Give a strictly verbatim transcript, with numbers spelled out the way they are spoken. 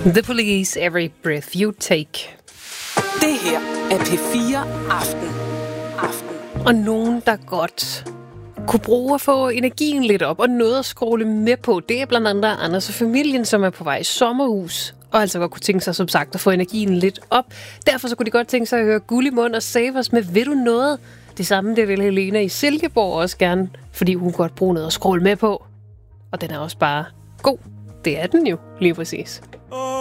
The Police, Every Breath You Take. Det her er P fire Aften. Aften. Og nogen, der godt kunne bruge at få energien lidt op og noget at scrolle med på, det er blandt andet Anders og familien, som er på vej i sommerhus, og altså godt kunne tænke sig, som sagt, at få energien lidt op. Derfor så kunne de godt tænke sig at høre Guld i mund og save os med Ved du noget? Det samme, det vil Helena i Silkeborg også gerne, fordi hun godt bruge noget at scrolle med på. Og den er også bare god. Det er den jo, lige præcis. Oh.